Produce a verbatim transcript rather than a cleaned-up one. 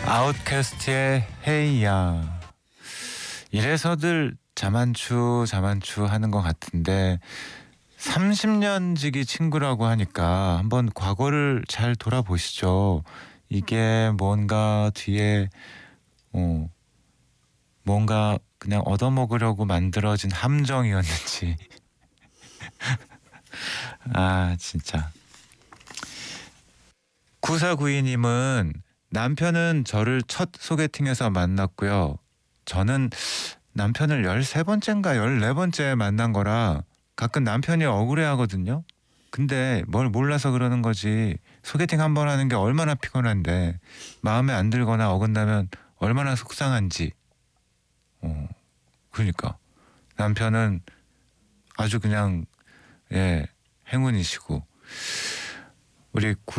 아웃캐스트의 헤이야. 이래서들 자만추 자만추 하는 것 같은데 삼십 년 지기 친구라고 하니까 한번 과거를 잘 돌아보시죠. 이게 뭔가 뒤에 어 뭔가 그냥 얻어먹으려고 만들어진 함정이었는지. 아 진짜. 구사구이님은 남편은 저를 첫 소개팅에서 만났고요. 저는 남편을 열세 번째인가 열네 번째 만난 거라 가끔 남편이 억울해하거든요. 근데 뭘 몰라서 그러는 거지. 소개팅 한 번 하는 게 얼마나 피곤한데 마음에 안 들거나 어긋나면 얼마나 속상한지. 어, 그러니까 남편은 아주 그냥 예 행운이시고 우리